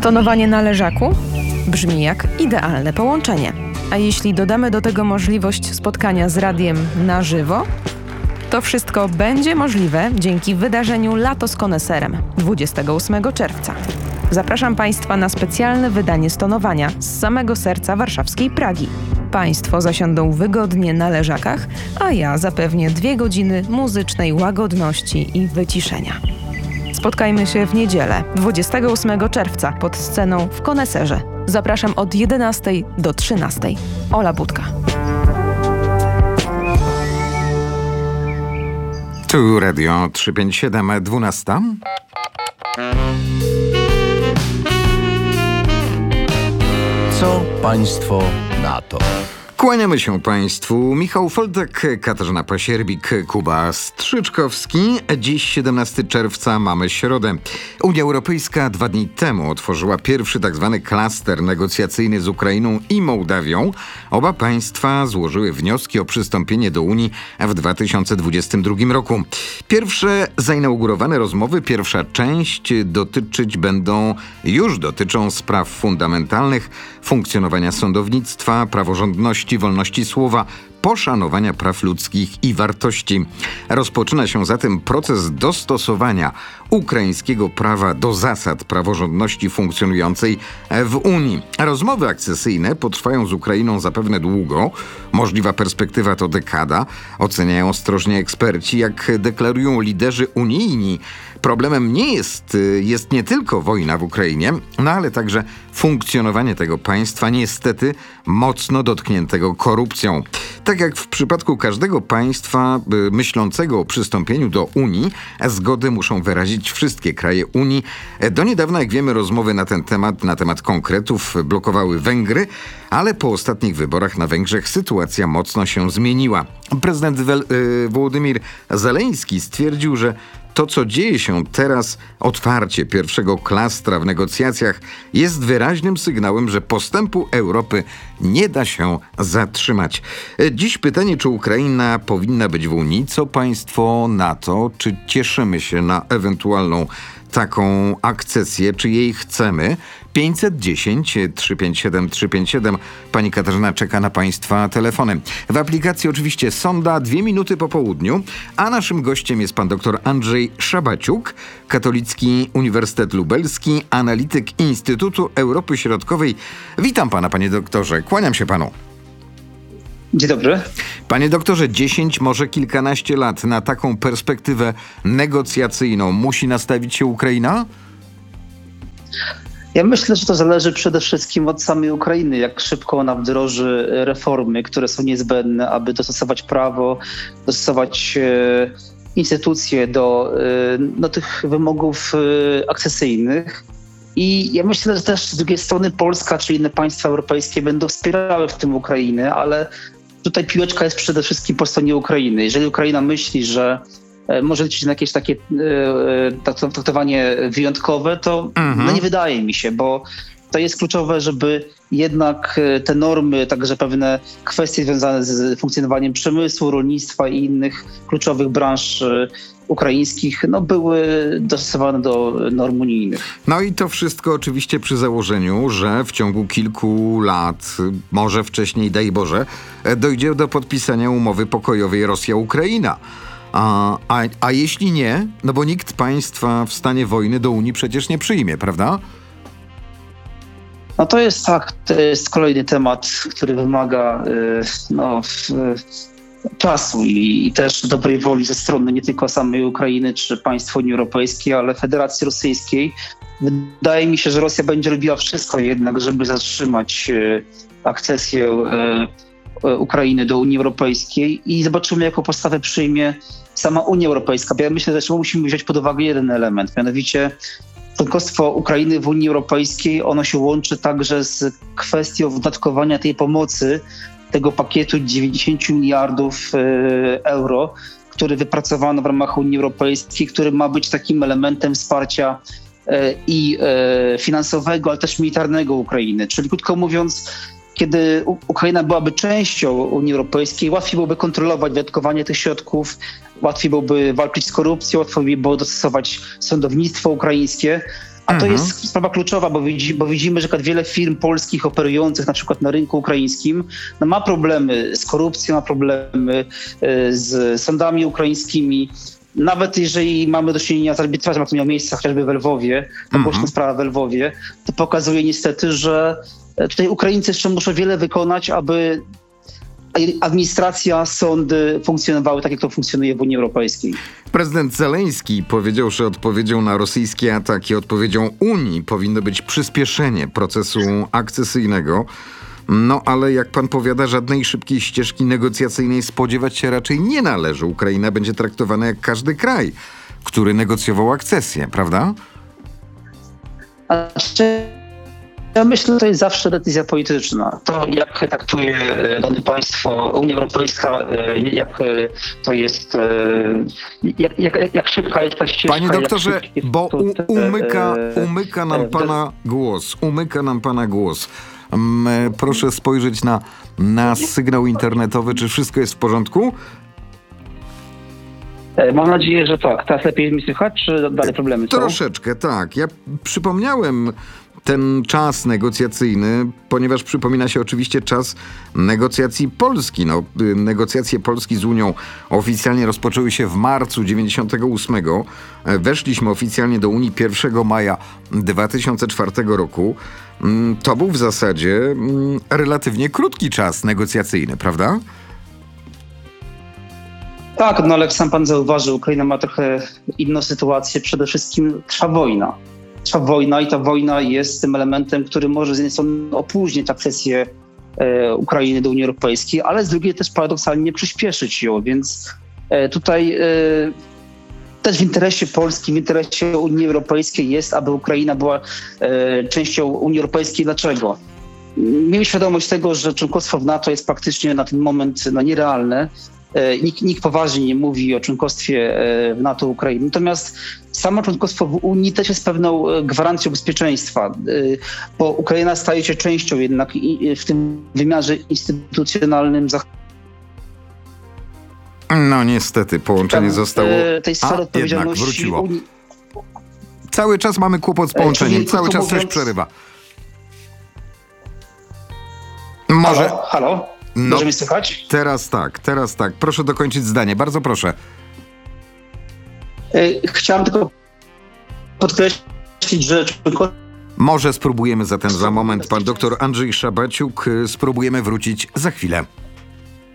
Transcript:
Stonowanie na leżaku? Brzmi jak idealne połączenie. A jeśli dodamy do tego możliwość spotkania z radiem na żywo? To wszystko będzie możliwe dzięki wydarzeniu Lato z koneserem 28 czerwca. Zapraszam Państwa na specjalne wydanie stonowania z samego serca warszawskiej Pragi. Państwo zasiądą wygodnie na leżakach, a ja zapewnię 2 godziny muzycznej łagodności i wyciszenia. Spotkajmy się w niedzielę, 28 czerwca pod sceną w Koneserze. Zapraszam od 11 do 13. Ola Budka. Tu Radio 357, 12. Co Państwo na to? Kłaniamy się Państwu. Michał Foltek, Katarzyna Pasierbik, Kuba Strzyczkowski. Dziś 17 czerwca mamy środę. Unia Europejska 2 dni temu otworzyła pierwszy tzw. klaster negocjacyjny z Ukrainą i Mołdawią. Oba państwa złożyły wnioski o przystąpienie do Unii w 2022 roku. Pierwsze zainaugurowane rozmowy, pierwsza część dotyczą spraw fundamentalnych, funkcjonowania sądownictwa, praworządności, wolności słowa, poszanowania praw ludzkich i wartości. Rozpoczyna się zatem proces dostosowania ukraińskiego prawa do zasad praworządności funkcjonującej w Unii. Rozmowy akcesyjne potrwają z Ukrainą zapewne długo. Możliwa perspektywa to dekada. Oceniają ostrożnie eksperci, jak deklarują liderzy unijni. Problemem jest nie tylko wojna w Ukrainie, ale także funkcjonowanie tego państwa niestety mocno dotkniętego korupcją. Tak jak w przypadku każdego państwa myślącego o przystąpieniu do Unii, zgodę muszą wyrazić wszystkie kraje Unii. Do niedawna, jak wiemy, rozmowy na temat konkretów blokowały Węgry, ale po ostatnich wyborach na Węgrzech sytuacja mocno się zmieniła. Prezydent Wołodymyr Zeleński stwierdził, że to, co dzieje się teraz, otwarcie pierwszego klastra w negocjacjach, jest wyraźnym sygnałem, że postępu Europy nie da się zatrzymać. Dziś pytanie, czy Ukraina powinna być w Unii? Co państwo na to? Czy cieszymy się na ewentualną taką akcesję? Czy jej chcemy? 510 357 357. Pani Katarzyna czeka na Państwa telefonem. W aplikacji oczywiście sonda, 2 minuty po południu, a naszym gościem jest pan dr Andrzej Szabaciuk, Katolicki Uniwersytet Lubelski, analityk Instytutu Europy Środkowej. Witam pana, panie doktorze, kłaniam się panu. Dzień dobry. Panie doktorze, 10, może kilkanaście lat na taką perspektywę negocjacyjną musi nastawić się Ukraina? Ja myślę, że to zależy przede wszystkim od samej Ukrainy, jak szybko ona wdroży reformy, które są niezbędne, aby dostosować prawo, dostosować instytucje do tych wymogów akcesyjnych. I ja myślę, że też z drugiej strony Polska czy inne państwa europejskie będą wspierały w tym Ukrainę, ale tutaj piłeczka jest przede wszystkim po stronie Ukrainy. Jeżeli Ukraina myśli, że może liczyć na jakieś takie traktowanie wyjątkowe, to nie wydaje mi się, bo to jest kluczowe, żeby jednak te normy, także pewne kwestie związane z funkcjonowaniem przemysłu, rolnictwa i innych kluczowych branż ukraińskich były dostosowane do norm unijnych. No i to wszystko oczywiście przy założeniu, że w ciągu kilku lat, może wcześniej, daj Boże, dojdzie do podpisania umowy pokojowej Rosja-Ukraina. A jeśli nie, no bo nikt państwa w stanie wojny do Unii przecież nie przyjmie, prawda? No to jest kolejny temat, który wymaga czasu i też dobrej woli ze strony nie tylko samej Ukrainy czy państw Unii Europejskiej, ale Federacji Rosyjskiej. Wydaje mi się, że Rosja będzie robiła wszystko jednak, żeby zatrzymać akcesję Ukrainy do Unii Europejskiej i zobaczymy, jaką postawę przyjmie sama Unia Europejska. Bo ja myślę, że musimy wziąć pod uwagę jeden element, mianowicie członkostwo Ukrainy w Unii Europejskiej, ono się łączy także z kwestią wydatkowania tej pomocy, tego pakietu 90 miliardów euro, który wypracowano w ramach Unii Europejskiej, który ma być takim elementem wsparcia i finansowego, ale też militarnego Ukrainy. Czyli krótko mówiąc, kiedy Ukraina byłaby częścią Unii Europejskiej, łatwiej byłoby kontrolować wydatkowanie tych środków, łatwiej byłoby walczyć z korupcją, łatwiej byłoby dostosować sądownictwo ukraińskie. A to jest sprawa kluczowa, bo widzimy, że wiele firm polskich operujących na przykład na rynku ukraińskim ma problemy z korupcją, ma problemy z sądami ukraińskimi. Nawet jeżeli mamy do czynienia z arbitrażem, jak to miało miejsce chociażby w Lwowie, ta głośna sprawa w Lwowie, to pokazuje niestety, że tutaj Ukraińcy jeszcze muszą wiele wykonać, aby administracja, sądy funkcjonowały tak, jak to funkcjonuje w Unii Europejskiej. Prezydent Zeleński powiedział, że odpowiedzią na rosyjskie ataki, odpowiedzią Unii powinno być przyspieszenie procesu akcesyjnego. No ale jak pan powiada, żadnej szybkiej ścieżki negocjacyjnej spodziewać się raczej nie należy. Ukraina będzie traktowana jak każdy kraj, który negocjował akcesję, prawda? Ja myślę, że to jest zawsze decyzja polityczna. To, jak traktuje dane państwo, Unia Europejska, jak to jest, jak szybka jest ta ścieżka. Panie doktorze, bo umyka nam pana głos. Proszę spojrzeć na sygnał internetowy, czy wszystko jest w porządku? Mam nadzieję, że tak. Teraz lepiej mi słychać, czy dalej problemy są? Troszeczkę, tak. Ja przypomniałem ten czas negocjacyjny, ponieważ przypomina się oczywiście czas negocjacji Polski. Negocjacje Polski z Unią oficjalnie rozpoczęły się w marcu 98. Weszliśmy oficjalnie do Unii 1 maja 2004 roku. To był w zasadzie relatywnie krótki czas negocjacyjny, prawda? Tak, no ale jak sam pan zauważył, Ukraina ma trochę inną sytuację. Przede wszystkim trwa wojna. Trwa wojna i ta wojna jest tym elementem, który może z jednej strony opóźnić akcesję Ukrainy do Unii Europejskiej, ale z drugiej też paradoksalnie przyspieszyć ją, więc tutaj też w interesie Polski, w interesie Unii Europejskiej jest, aby Ukraina była częścią Unii Europejskiej. Dlaczego? Miejmy świadomość tego, że członkostwo w NATO jest praktycznie na ten moment nierealne. Nikt poważnie nie mówi o członkostwie w NATO Ukrainy. Natomiast samo członkostwo w Unii też jest pewną gwarancją bezpieczeństwa, bo Ukraina staje się częścią jednak w tym wymiarze instytucjonalnym. No niestety, połączenie zostało... tej sfery odpowiedzialności jednak wróciło. Unii. Cały czas mamy kłopot z połączeniem, cały czas coś przerywa. Może... Halo? Może mnie słychać? Teraz tak. Proszę dokończyć zdanie, bardzo proszę. Chciałem tylko podkreślić, że Może spróbujemy zatem za moment. Pan doktor Andrzej Szabaciuk, spróbujemy wrócić za chwilę.